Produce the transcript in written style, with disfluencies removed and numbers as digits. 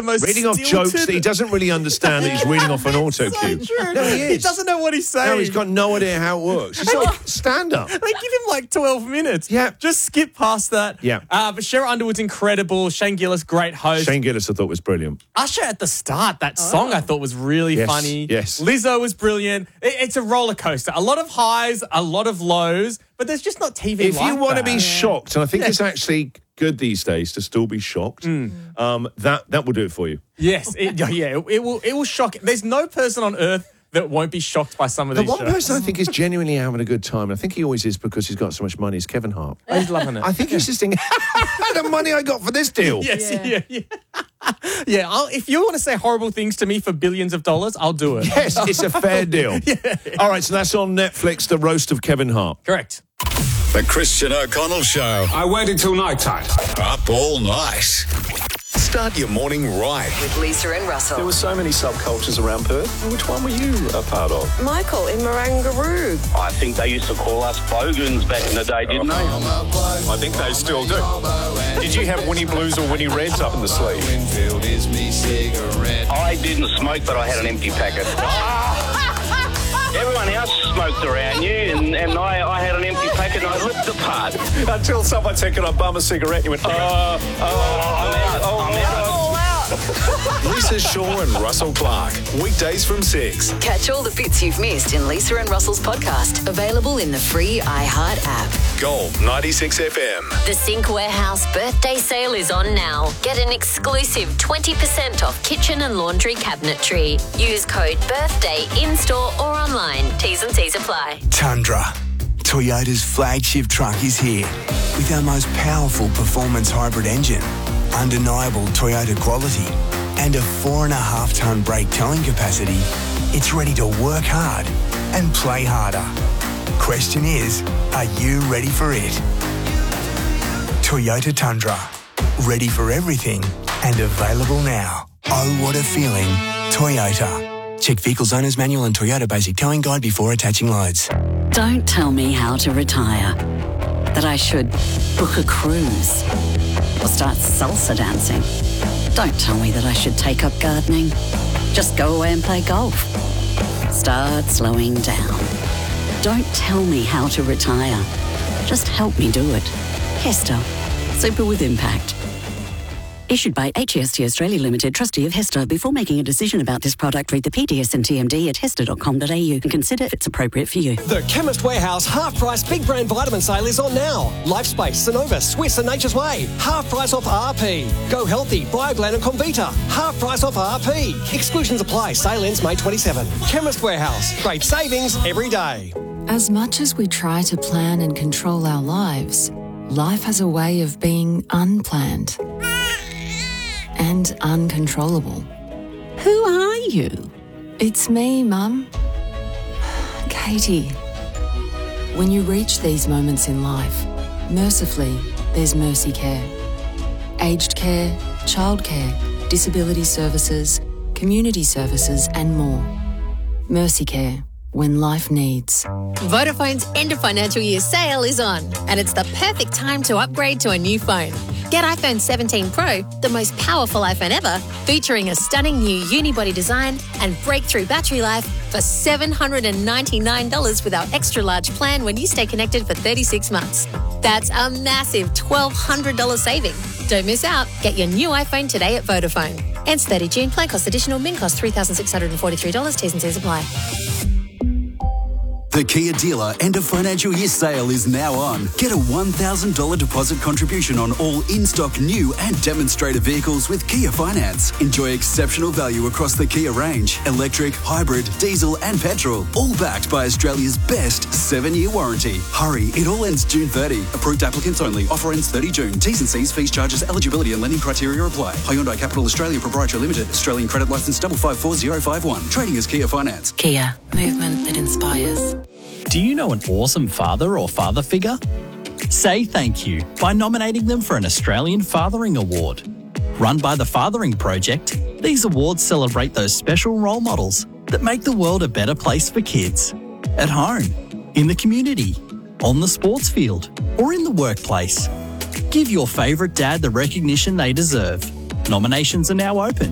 most reading off stilted... jokes that he doesn't really understand that he's reading off an auto cue. So true. No, he is. He doesn't know what he's saying. No, he's got no idea how it works. It's like stand-up. They give him like 12 minutes. Yeah. Just skip past that. Yeah. But Sheryl Underwood's incredible. Shane Gillis, great host. Shane Gillis, I thought, was brilliant. Usher at the start, that song I thought was really funny. Yes. Lizzo was brilliant. It's a roller coaster. A lot of highs, a lot of lows, but there's just not TV If like you want to that. be shocked, and I think it's actually good these days to still be shocked, that will do it for you. Yes. It will shock. There's no person on earth that won't be shocked by some of these The one shows. person I think is genuinely having a good time, and I think he always is because he's got so much money, is Kevin Hart. He's loving it. I think he's just thinking, the money I got for this deal. Yes, yeah. If you want to say horrible things to me for billions of dollars, I'll do it. Yes, it's a fair deal. All right, so that's on Netflix, The Roast of Kevin Hart. Correct. The Christian O'Connell Show. I waited till night time. Up all night. Start your morning right. With Lisa and Russell. There were so many subcultures around Perth. Which one were you a part of? Michael in Marangaroo. I think they used to call us bogans back in the day, didn't they? I think they still do. Did you have Winnie Blues or Winnie Reds up in the sleeve? I didn't smoke, but I had an empty packet. Everyone else smoked around you, and I had an empty packet and I looked the part. Until someone said, "Can I bum a cigarette?" And you went, I'm out. Lisa Shaw and Russell Clark. Weekdays from 6. Catch all the bits you've missed in Lisa and Russell's podcast. Available in the free iHeart app. Gold 96 FM. The Sink Warehouse birthday sale is on now. Get an exclusive 20% off kitchen and laundry cabinetry. Use code BIRTHDAY in-store or online. T's and C's apply. Tundra. Toyota's flagship truck is here with our most powerful performance hybrid engine, undeniable Toyota quality, and a 4.5-tonne brake towing capacity. It's ready to work hard and play harder. Question is, are you ready for it? Toyota Tundra. Ready for everything and available now. Oh, what a feeling. Toyota. Check Vehicles Owner's Manual and Toyota Basic Towing Guide before attaching loads. Don't tell me how to retire. That I should book a cruise or start salsa dancing. Don't tell me that I should take up gardening. Just go away and play golf. Start slowing down. Don't tell me how to retire. Just help me do it. Hester. Super with impact. Issued by HEST Australia Limited, trustee of Hester. Before making a decision about this product, read the PDS and TMD at hester.com.au and consider if it's appropriate for you. The Chemist Warehouse half-price big brand vitamin sale is on now. Lifespace, Sonova, Swiss and Nature's Way. Half price off RP. Go Healthy, BioGlan and Comvita. Half price off RP. Exclusions apply. Sale ends May 27. Chemist Warehouse. Great savings every day. As much as we try to plan and control our lives, life has a way of being unplanned and uncontrollable. Who are you? It's me, Mum. Katie. When you reach these moments in life, mercifully, there's Mercy Care. Aged care, childcare, disability services, community services and more. Mercy Care. When life needs. Vodafone's end of financial year sale is on, and it's the perfect time to upgrade to a new phone. Get iPhone 17 Pro, the most powerful iPhone ever, featuring a stunning new unibody design and breakthrough battery life for $799 with our extra large plan when you stay connected for 36 months. That's a massive $1,200 saving. Don't miss out. Get your new iPhone today at Vodafone. Ends 30 June. Plan cost additional. Min cost $3,643. T's and C's apply. The Kia dealer end of financial year sale is now on. Get a $1,000 deposit contribution on all in-stock new and demonstrator vehicles with Kia Finance. Enjoy exceptional value across the Kia range. Electric, hybrid, diesel and petrol. All backed by Australia's best 7-year warranty. Hurry, it all ends June 30. Approved applicants only. Offer ends 30 June. T's and C's, fees, charges, eligibility and lending criteria apply. Hyundai Capital Australia Proprietary Limited. Australian credit licence 554051. Trading as Kia Finance. Kia. Movement that inspires. Do you know an awesome father or father figure? Say thank you by nominating them for an Australian Fathering Award. Run by the Fathering Project, these awards celebrate those special role models that make the world a better place for kids. At home, in the community, on the sports field, or in the workplace. Give your favourite dad the recognition they deserve. Nominations are now open.